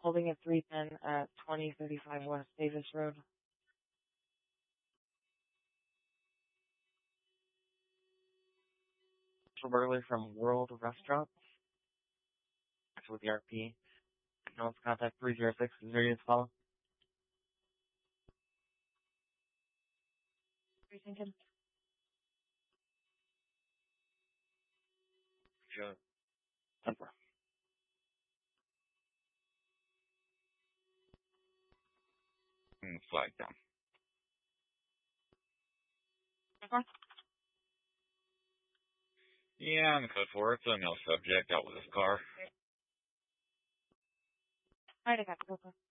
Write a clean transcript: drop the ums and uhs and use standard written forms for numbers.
Holding at 310 at 2035 West Davis Road. Burley from World Restaurants. That's with the RP. No one's contact 306 is ready to follow. What are you thinking? Sure. 10-4. Flag down. 10-4. Yeah, I'm code 4. It's a male subject out with his car. Alright, I got it. Go for it.